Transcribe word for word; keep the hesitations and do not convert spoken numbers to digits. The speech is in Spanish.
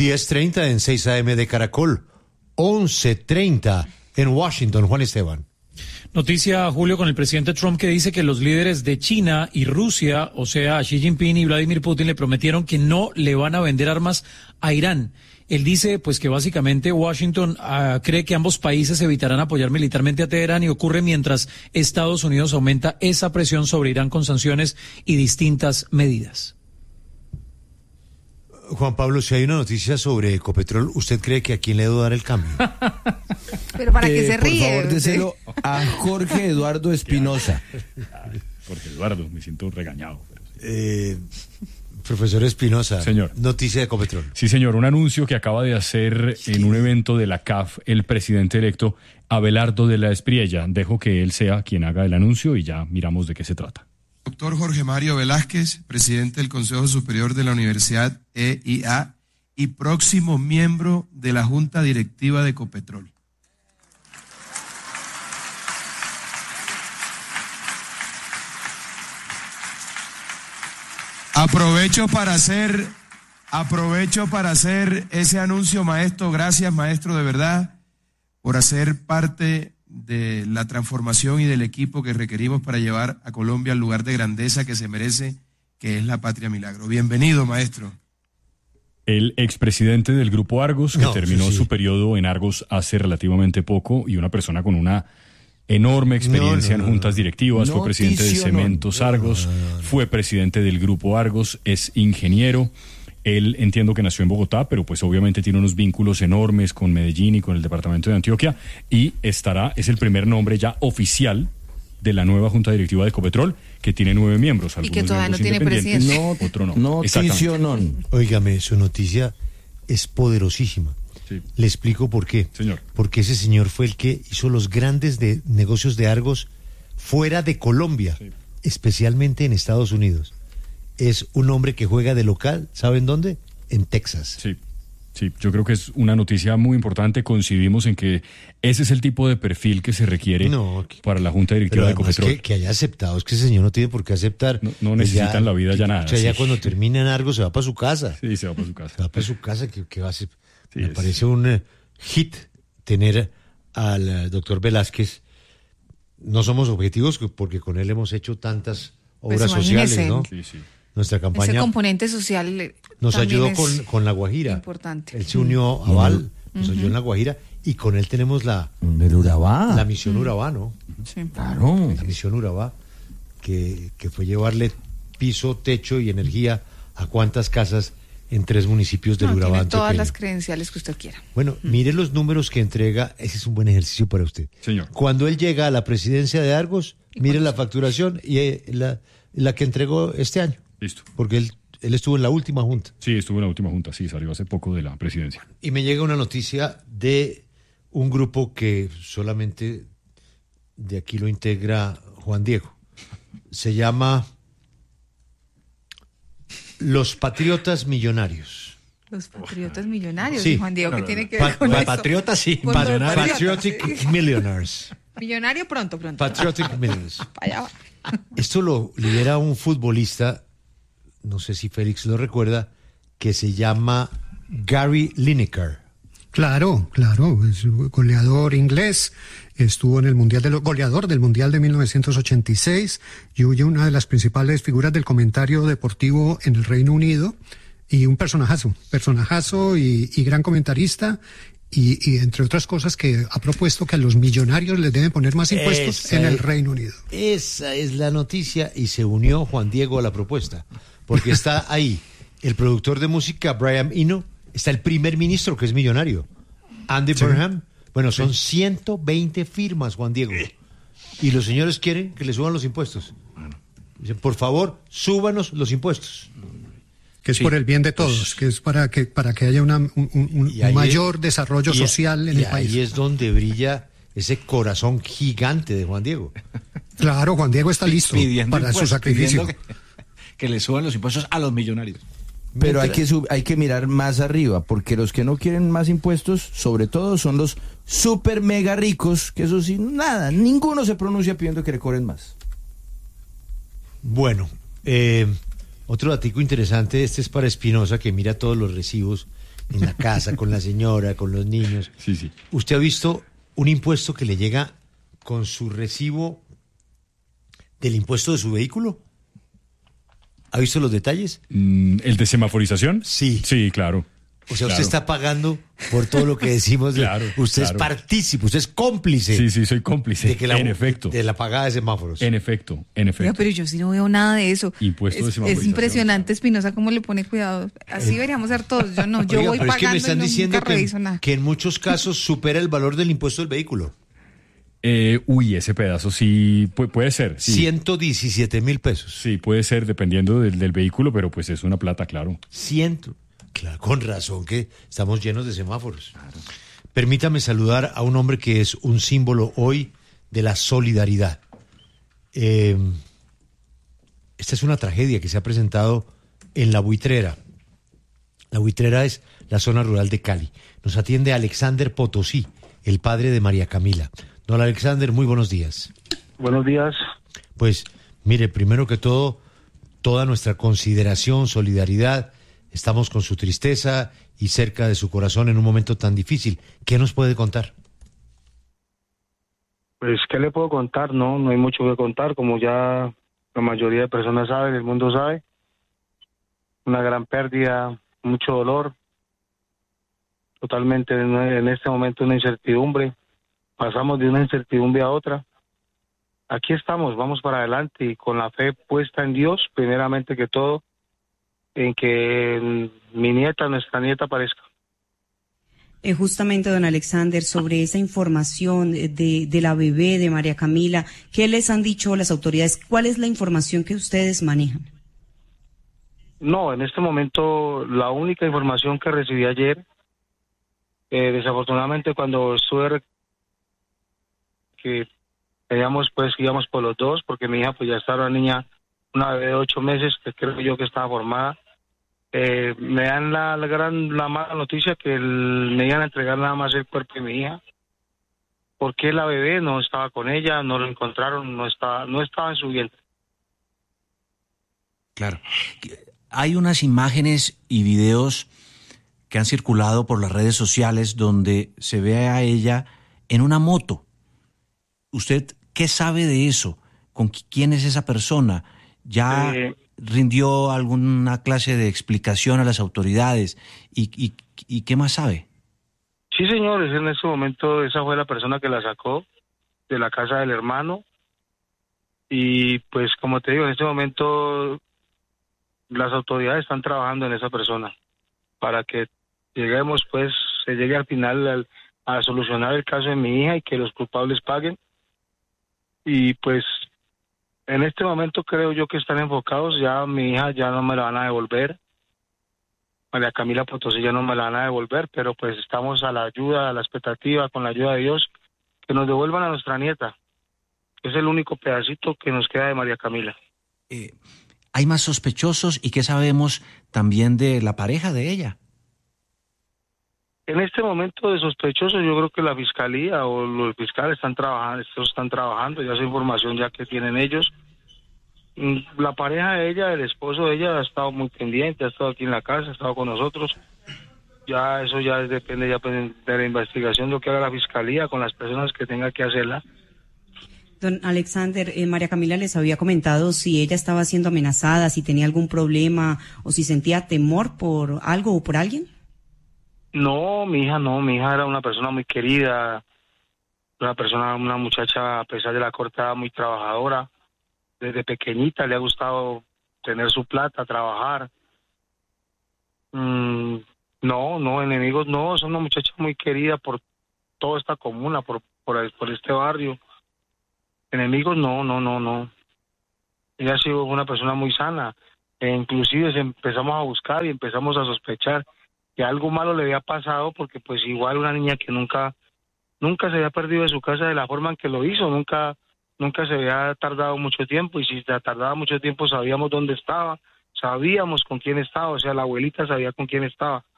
diez treinta en seis A M de Caracol, once treinta en Washington. Juan Esteban. Noticia, Julio, con el presidente Trump que dice que los líderes de China y Rusia, o sea, Xi Jinping y Vladimir Putin, le prometieron que no le van a vender armas a Irán. Él dice, pues, que básicamente Washington uh, cree que ambos países evitarán apoyar militarmente a Teherán y ocurre mientras Estados Unidos aumenta esa presión sobre Irán con sanciones y distintas medidas. Juan Pablo, si hay una noticia sobre Ecopetrol, ¿usted cree que a quién le debo dar el cambio? Pero para que eh, se ríe. Por favor, déselo a Jorge Eduardo Espinosa. Jorge Eduardo, me siento regañado. Pero sí. eh, profesor Espinosa, señor. Noticia de Ecopetrol. Sí, señor, un anuncio que acaba de hacer en un evento de la C A F el presidente electo Abelardo de la Espriella. Dejo que él sea quien haga el anuncio y ya miramos de qué se trata. Doctor Jorge Mario Velázquez, presidente del Consejo Superior de la Universidad E I A y próximo miembro de la Junta Directiva de Ecopetrol. Aprovecho para hacer, aprovecho para hacer ese anuncio, maestro. Gracias, maestro, de verdad, por hacer parte de la transformación y del equipo que requerimos para llevar a Colombia al lugar de grandeza que se merece, que es la Patria Milagro. Bienvenido, maestro. El expresidente del Grupo Argos, que no, terminó sí, sí. su periodo en Argos hace relativamente poco, y una persona con una enorme experiencia no, no, en juntas no. directivas, fue presidente de Noticio, Cementos no. Argos, No, no, no. fue presidente del Grupo Argos, es ingeniero. Él entiendo que nació en Bogotá, pero pues obviamente tiene unos vínculos enormes con Medellín y con el departamento de Antioquia, y estará, es el primer nombre ya oficial de la nueva Junta Directiva de Ecopetrol, que tiene nueve miembros, algunos que todavía no miembros tiene independientes, presidente. otro no. Noticio Exactamente. non. Óigame, su noticia es poderosísima. Sí. Le explico por qué. Señor. Porque ese señor fue el que hizo los grandes de negocios de Argos fuera de Colombia, Sí. especialmente en Estados Unidos. Es un hombre que juega de local, ¿saben dónde? En Texas. Sí, sí, yo creo que es una noticia muy importante. Coincidimos en que ese es el tipo de perfil que se requiere No, que- para la Junta Pero Directiva de además Ecopetrol. que, que haya aceptado, es que ese señor no tiene por qué aceptar. No- no necesita en la vida ya nada, O sea, ya sí. cuando termina en Argos se va para su casa. Sí, se va para su casa. Se va para su casa, que, que va a ser. Sí, me es- parece un eh, hit tener al eh, doctor Velázquez. No somos objetivos porque con él hemos hecho tantas Pues obras sociales, imagínese. ¿no? Sí, sí. Nuestra Ese campaña componente social eh, nos también ayudó es con, con La Guajira. importante. Él se unió a Val, nos ayudó en La Guajira, y con él tenemos la, Del Urabá. la misión Urabá, ¿no? Sí. Claro. La misión Urabá, que, que fue llevarle piso, techo y energía a cuántas casas en tres municipios del No, Urabá tiene todas antioqueño. las credenciales que usted quiera. Bueno, mire los números que entrega, ese es un buen ejercicio para usted. Señor. Cuando él llega a la presidencia de Argos, mire la facturación y eh, la, la que entregó este año, Listo. porque él, él estuvo en la última junta. Sí, estuvo en la última junta, sí, salió hace poco de la presidencia. Y me llega una noticia de un grupo que solamente de aquí lo integra Juan Diego. Se llama Los Patriotas Millonarios. Los patriotas millonarios. Sí. Juan Diego, No, ¿qué no, tiene no. que ver Pa- con pa- eso? patriotas sí, Con pa- los patriotas, Patriotic sí. Millionaires. Millonario pronto, pronto. Patriotic Millionaires. Allá va. Esto lo lidera un futbolista, no sé si Félix lo recuerda, que se llama Gary Lineker. Claro, claro, es goleador inglés, estuvo en el mundial de los goleador del mundial de mil novecientos ochenta y seis y hoy una de las principales figuras del comentario deportivo en el Reino Unido y un personajazo, personajazo y, y gran comentarista. Y, y entre otras cosas que ha propuesto que a los millonarios les deben poner más impuestos Esa en el es- Reino Unido. Esa es la noticia y se unió Juan Diego a la propuesta, porque está ahí el productor de música Brian Eno, está el primer ministro que es millonario, Andy Sí. Burnham. Bueno, son ciento veinte firmas, Juan Diego. Y los señores quieren que le suban los impuestos. Dicen, por favor, súbanos los impuestos. Que es Sí, por el bien de pues- todos, que es para que para que haya una, un, un- un Y ahí mayor es- desarrollo y- social en y el país. ahí es donde brilla ese corazón gigante de Juan Diego. Claro, Juan Diego está listo Pidiendo para su impuestos, sacrificio. pidiendo que, que le suban los impuestos a los millonarios. Pero hay que, sub- hay que mirar más arriba, porque los que no quieren más impuestos, sobre todo, son los super mega ricos, que eso sí, nada, ninguno se pronuncia pidiendo que le cobren más. Bueno, eh, otro datico interesante, este es para Espinosa, que mira todos los recibos en la casa, con la señora, con los niños. Sí, sí. ¿Usted ha visto un impuesto que le llega con su recibo del impuesto de su vehículo? ¿Ha visto los detalles? Mm, ¿El de semaforización? Sí. Sí, claro. O sea, Claro. usted está pagando por todo lo que decimos. De, Claro, usted claro. es partícipe, usted es cómplice Sí, sí, soy cómplice. de, que la, en efecto. de la pagada de semáforos. En efecto, en Oiga, efecto. pero yo sí no veo nada de eso. Impuesto de es, semaforización, es impresionante, Espinosa, cómo le pone cuidado. Así deberíamos ser todos. Yo no, yo Oiga, voy pero es que pagando me están y no, diciendo nunca que, reviso nada. que en muchos casos supera el valor del impuesto del vehículo. Eh, uy, ese pedazo sí pu- puede ser. Sí. ciento diecisiete mil pesos. Sí, puede ser dependiendo del, del vehículo, pero pues es una plata, claro. Ciento. Claro, con razón que estamos llenos de semáforos. Permítame saludar a un hombre que es un símbolo hoy de la solidaridad. Eh, esta es una tragedia que se ha presentado en La Buitrera. La Buitrera es la zona rural de Cali. Nos atiende Alexander Potosí, el padre de María Camila. Don Alexander, muy buenos días. Buenos días. Pues, mire, primero que todo, toda nuestra consideración, solidaridad. Estamos con su tristeza y cerca de su corazón en un momento tan difícil. ¿Qué nos puede contar? Pues, ¿qué le puedo contar? No, no hay mucho que contar, como ya la mayoría de personas saben, el mundo sabe. Una gran pérdida, mucho dolor. Totalmente en, en este momento una incertidumbre. Pasamos de una incertidumbre a otra. Aquí estamos, vamos para adelante y con la fe puesta en Dios, primeramente que todo, en que mi nieta, nuestra nieta, aparezca. Eh, justamente, don Alexander, sobre esa información de, de la bebé de María Camila, ¿qué les han dicho las autoridades? ¿Cuál es la información que ustedes manejan? No, en este momento la única información que recibí ayer, eh, desafortunadamente cuando estuve, que teníamos pues, íbamos por los dos, porque mi hija pues ya estaba una niña, una bebé de ocho meses, que creo yo que estaba formada. Eh, me dan la, la gran la mala noticia que el, me iban a entregar nada más el cuerpo de mi hija, porque la bebé no estaba con ella, no lo encontraron, no estaba, no estaba en su vientre. Claro. Hay unas imágenes y videos que han circulado por las redes sociales donde se ve a ella en una moto. ¿Usted qué sabe de eso? ¿Con quién es esa persona? ¿Ya Eh, rindió alguna clase de explicación a las autoridades? ¿Y, y, y qué más sabe? Sí, señores, en ese momento esa fue la persona que la sacó de la casa del hermano. Y pues como te digo, en este momento las autoridades están trabajando en esa persona para que lleguemos, pues, se llegue al final al, a solucionar el caso de mi hija y que los culpables paguen. Y pues en este momento creo yo que están enfocados, ya mi hija ya no me la van a devolver, María Camila Potosí ya no me la van a devolver, pero pues estamos a la ayuda, a la expectativa, con la ayuda de Dios, que nos devuelvan a nuestra nieta. Es el único pedacito que nos queda de María Camila. Eh, ¿Hay más sospechosos y qué sabemos también de la pareja de ella? En este momento de sospechosos, yo creo que la fiscalía o los fiscales están trabajando, estos están trabajando, ya esa información ya que tienen ellos. La pareja de ella, el esposo de ella ha estado muy pendiente, ha estado aquí en la casa, ha estado con nosotros. Ya eso ya depende ya de la investigación, lo que haga la fiscalía con las personas que tenga que hacerla. Don Alexander, eh, María Camila les había comentado si ella estaba siendo amenazada, si tenía algún problema o si sentía temor por algo o por alguien. No, mi hija no, mi hija era una persona muy querida, una persona, una muchacha, a pesar de la corta edad, muy trabajadora. Desde pequeñita le ha gustado tener su plata, trabajar. Mm, no, no, enemigos no, es una muchacha muy querida por toda esta comuna, por, por, el, por este barrio. Enemigos no, no, no, no. Ella ha sido una persona muy sana. E inclusive empezamos a buscar y empezamos a sospechar que algo malo le había pasado, porque pues igual una niña que nunca nunca se había perdido de su casa de la forma en que lo hizo, nunca nunca se había tardado mucho tiempo, y si se tardaba mucho tiempo sabíamos dónde estaba, sabíamos con quién estaba, o sea, la abuelita sabía con quién estaba.